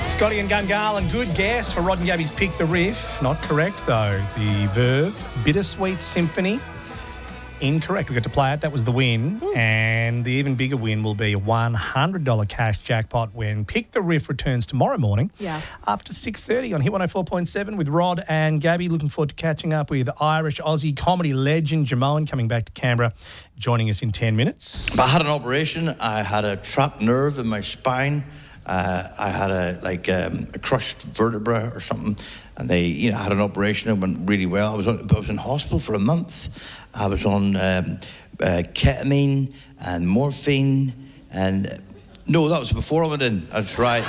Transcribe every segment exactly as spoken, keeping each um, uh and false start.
Scotty and Gungahlin, good guess for Rod and Gabby's Pick the Riff. Not correct, though. The Verve Bittersweet Symphony. Incorrect. We got to play it. That was the win. Mm. And the even bigger win will be a one hundred dollars cash jackpot when Pick the Riff returns tomorrow morning yeah. after six thirty on Hit one oh four point seven with Rod and Gabby. Looking forward to catching up with Irish Aussie comedy legend Jamoan coming back to Canberra, joining us in ten minutes. I had an operation. I had a trapped nerve in my spine. Uh, I had a like um, a crushed vertebra or something, and they, you know, I had an operation. It went really well. I was on, I was in hospital for a month. I was on um, uh, ketamine and morphine, and uh, no, that was before I went in. That's right.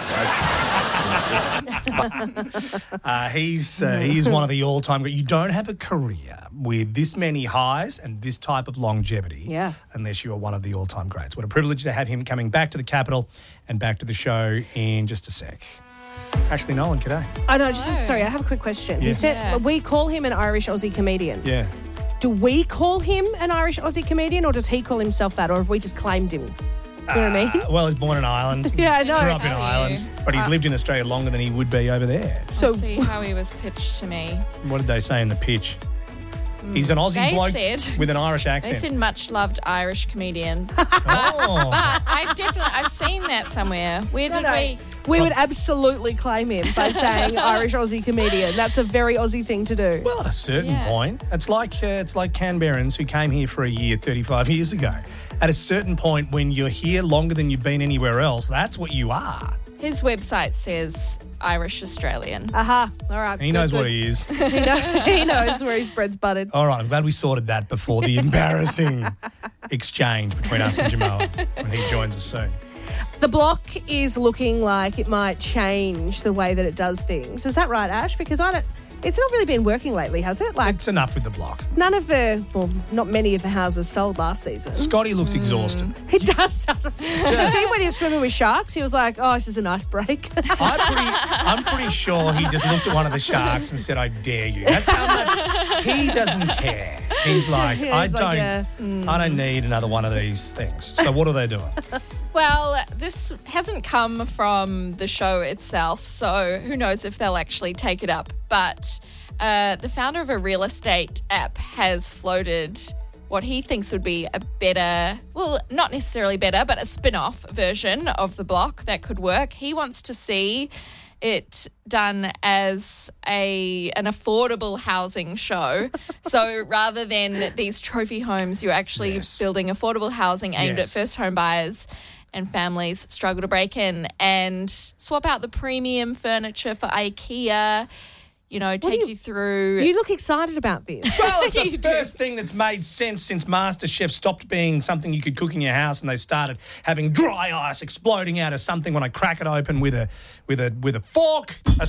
uh, he's uh, he's one of the all-time. You don't have a career with this many highs and this type of longevity, yeah. unless you are one of the all-time greats. What a privilege to have him coming back to the capital and back to the show in just a sec. Ashley Nolan, g'day. I know. Just, sorry, I have a quick question. Yeah. He said Yeah. we call him an Irish Aussie comedian. Yeah. Do we call him an Irish Aussie comedian, or does he call himself that, or have we just claimed him? You know what I mean? Uh, well, he's born in Ireland. Yeah, I know. Grew up in Are you? Ireland, but he's Uh, lived in Australia longer than he would be over there. So I'll see how he was pitched to me. What did they say in the pitch? He's an Aussie They bloke said- with an Irish They accent. said much loved Irish comedian. oh. But I've definitely I've seen that somewhere. Where No, did no. we? we would absolutely claim him by saying Irish Aussie comedian. That's a very Aussie thing to do. Well, at a certain Yeah. point, it's like uh, it's like Canberrans who came here for a year thirty-five years ago. At a certain point, when you're here longer than you've been anywhere else, that's what you are. His website says Irish Australian. Aha. All right. He good, knows good. what he is. He, know, he knows where his bread's buttered. All right, I'm glad we sorted that before the embarrassing exchange between us and Jamal when he joins us soon. The block is looking like it might change the way that it does things. Is that right, Ash? Because I don't. It's not really been working lately, has it? Like It's enough with the block. none of the, well, not many of the houses sold last season. Scotty looks exhausted. He does, doesn't he? Did you see when he was swimming with sharks? He was like, oh, this is a nice break. I'm pretty, I'm pretty sure he just looked at one of the sharks and said, I dare you. That's how much he doesn't care. He's like, Yeah, I he's don't, like, yeah. I don't need another one of these things. So what are they doing? Well, this hasn't come from the show itself, so who knows if they'll actually take it up. But uh, the founder of a real estate app has floated what he thinks would be a better, well, not necessarily better, but a spin-off version of The Block that could work. He wants to see it done as a an affordable housing show. So rather than these trophy homes, you're actually Yes. building affordable housing aimed Yes. at first home buyers and families struggle to break in, and swap out the premium furniture for IKEA, you know, take you- you, through. You look excited about this. Well, it's the You do. first thing that's made sense since MasterChef stopped being something you could cook in your house, and they started having dry ice exploding out of something when I crack it open with a with a with a fork, a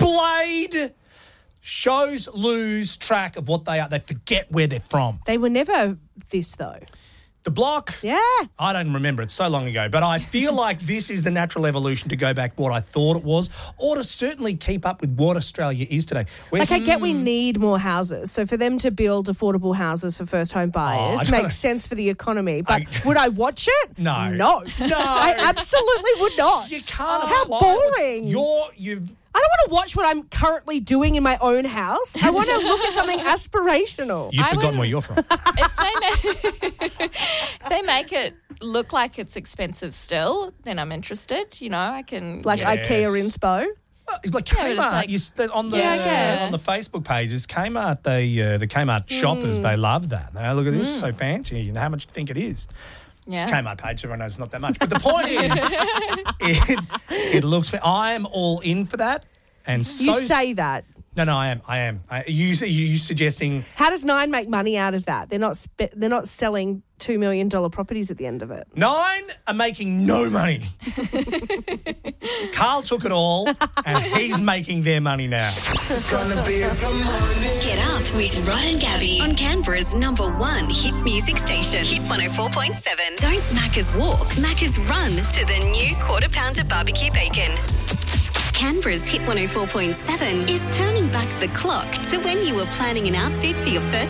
spade. Shows lose track of what they are. They forget where they're from. They were never this, though. The block. Yeah. I don't remember. It's so long ago. But I feel like this is the natural evolution to go back what I thought it was, or to certainly keep up with what Australia is today. We're Like, I get we need more houses. So for them to build affordable houses for first-home Oh, I buyers don't- makes sense for the economy. But I- would I watch it? No. No. No. I absolutely would not. You can't How apply what's- boring. You're, you've... I don't want to watch what I'm currently doing in my own house. I want to look at something aspirational. You've I forgotten wouldn't- where you're from. if they make, if they make it look like it's expensive still, then I'm interested. You know, I can Like yeah. Yes. IKEA inspo. Well, it's like Yeah, but Kmart. it's like- you, s- the- on the Yeah, I guess. on the Facebook pages, Kmart, they uh, the Kmart shoppers, they love that. They look at this, it's so fancy. You know how much do you think it is? Yeah. It's Kmart page, everyone knows it's not that much. But the point is, it, it looks. I'm all in for that. And so You say that. no, no, I am, I am. I, you, you, you suggesting? How does Nine make money out of that? They're not spe- they're not selling two million dollar properties at the end of it. Nine are making no money. Carl took it all, and he's making their money now. Get up with Rod and Gabby on Canberra's number one hit music station. Hit one oh four point seven. Don't Macca's walk, Macca's run to the new quarter pounder barbecue bacon. Canberra's Hit one oh four point seven is turning back the clock to when you were planning an outfit for your first